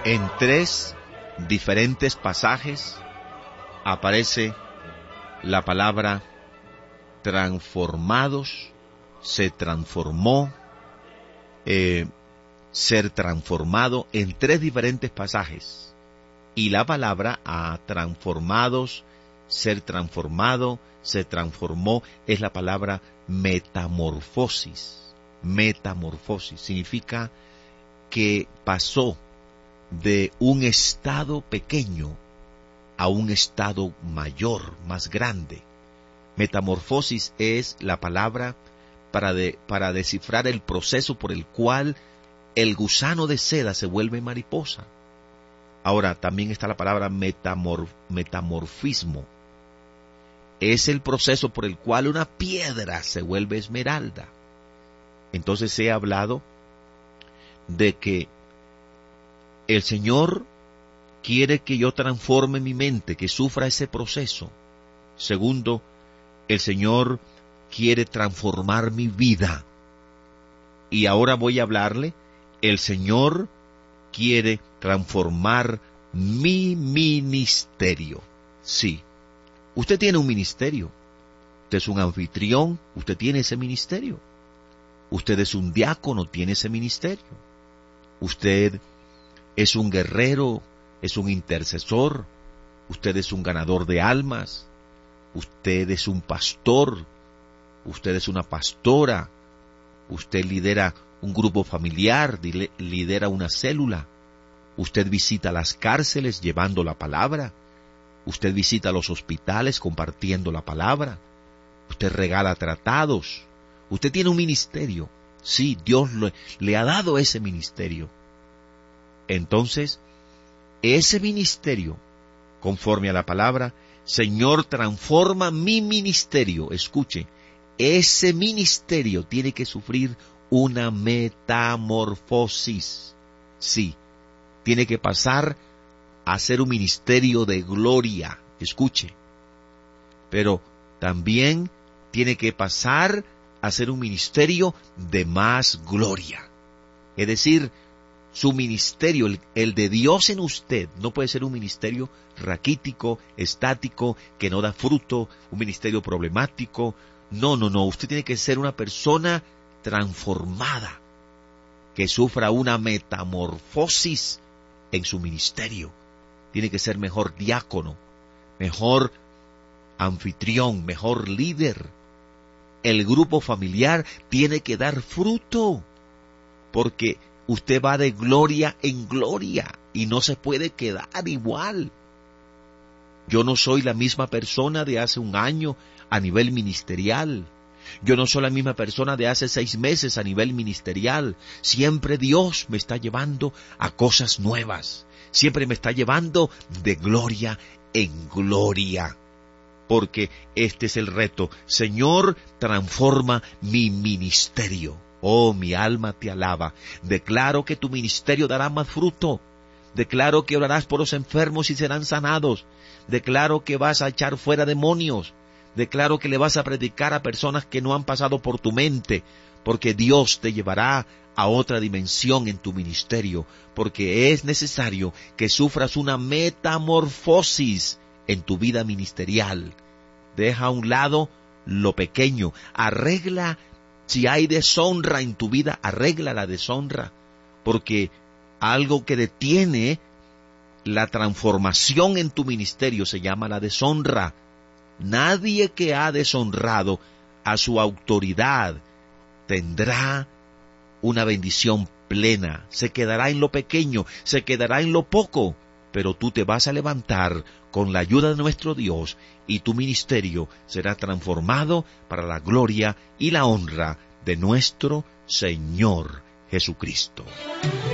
En 3 diferentes pasajes aparece la palabra transformados, se transformó, ser transformado, en 3 diferentes pasajes. Y la palabra transformados, ser transformado, se transformó, es la palabra metamorfosis. Metamorfosis significa que pasó de un estado pequeño a un estado mayor, más grande. Metamorfosis es la palabra para descifrar el proceso por el cual el gusano de seda se vuelve mariposa. Ahora, también está la palabra metamorfismo. Es el proceso por el cual una piedra se vuelve esmeralda. Entonces he hablado de que el Señor quiere que yo transforme mi mente, que sufra ese proceso. Segundo, el Señor quiere transformar mi vida. Y ahora voy a hablarle, el Señor quiere transformar mi ministerio. Sí, usted tiene un ministerio. Usted es un anfitrión, usted tiene ese ministerio. Usted es un diácono, tiene ese ministerio. Usted es un guerrero, es un intercesor. Usted es un ganador de almas. Usted es un pastor. Usted es una pastora. Usted lidera un grupo familiar, lidera una célula. Usted visita las cárceles llevando la palabra. Usted visita los hospitales compartiendo la palabra. Usted regala tratados. Usted tiene un ministerio. Sí, Dios le ha dado ese ministerio. Entonces, ese ministerio, conforme a la palabra, Señor, transforma mi ministerio. Escuche, ese ministerio tiene que sufrir una metamorfosis. Sí, tiene que pasar a ser un ministerio de gloria. Escuche, pero también tiene que pasar a ser un ministerio de más gloria. Es decir, su ministerio, el de Dios en usted, no puede ser un ministerio raquítico, estático, que no da fruto, un ministerio problemático. No. Usted tiene que ser una persona transformada, que sufra una metamorfosis en su ministerio. Tiene que ser mejor diácono, mejor anfitrión, mejor líder. El grupo familiar tiene que dar fruto, porque usted va de gloria en gloria y no se puede quedar igual. Yo no soy la misma persona de hace un año a nivel ministerial. Yo no soy la misma persona de hace 6 meses a nivel ministerial. Siempre Dios me está llevando a cosas nuevas. Siempre me está llevando de gloria en gloria. Porque este es el reto. Señor, transforma mi ministerio. Oh, mi alma te alaba. Declaro que tu ministerio dará más fruto. Declaro que orarás por los enfermos y serán sanados. Declaro que vas a echar fuera demonios. Declaro que le vas a predicar a personas que no han pasado por tu mente, porque Dios te llevará a otra dimensión en tu ministerio, porque es necesario que sufras una metamorfosis en tu vida ministerial. Deja a un lado lo pequeño, arregla. Si hay deshonra en tu vida, arregla la deshonra, porque algo que detiene la transformación en tu ministerio se llama la deshonra. Nadie que ha deshonrado a su autoridad tendrá una bendición plena. Se quedará en lo pequeño, se quedará en lo poco, pero tú te vas a levantar con la ayuda de nuestro Dios y tu ministerio será transformado para la gloria y la honra de nuestro Señor Jesucristo.